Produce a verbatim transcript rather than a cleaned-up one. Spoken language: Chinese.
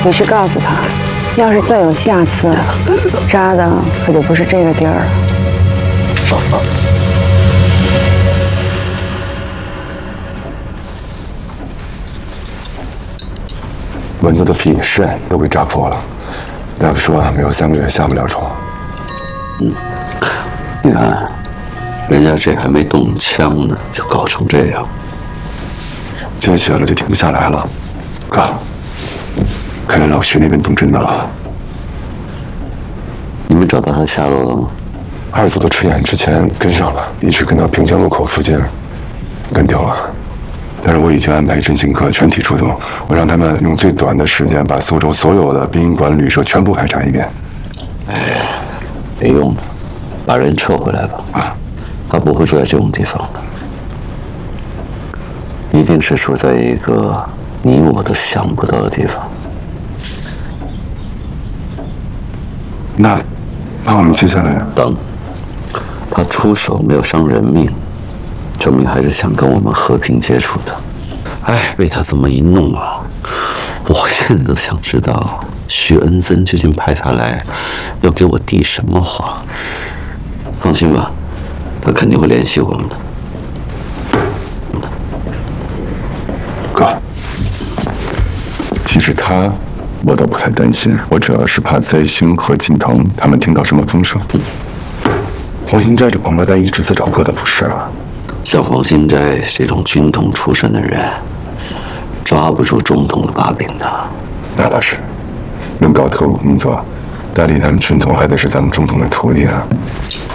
你去告诉他，要是再有下次，扎的可就不是这个地儿了。 蚊子的脾、肾都给扎破了，大夫说没有三个月下不了床。 嗯，你看，人家这还没动枪呢，就搞成这样。 见血了就停不下来了。哥，看来老徐那边动真的了。 你们找到他下落了吗？ 二组的吃眼之前跟上了，一直跟到平江路口附近，跟丢了。但是我已经安排侦信科全体出动，我让他们用最短的时间把苏州所有的宾馆、旅社全部排查一遍。 哎，没用的，把人撤回来吧。啊，他不会住在这种地方的，一定是住在一个你我都想不到的地方。 那，那我们接下来等他出手没有伤人命，证明还是想跟我们和平接触的。哎，被他这么一弄啊，我现在都想知道徐恩曾究竟派他来要给我递什么话。放心吧，他肯定会联系我们的。 哥，其实他我倒不太担心，我主要是怕灾星和锦腾他们听到什么风声。嗯黄新斋这王八蛋一直在找哥的不是啊。 像黄新斋这种军统出身的人，抓不住中统的把柄的。 那倒是，能搞特务工作，代理咱们军统还得是咱们中统的徒弟啊。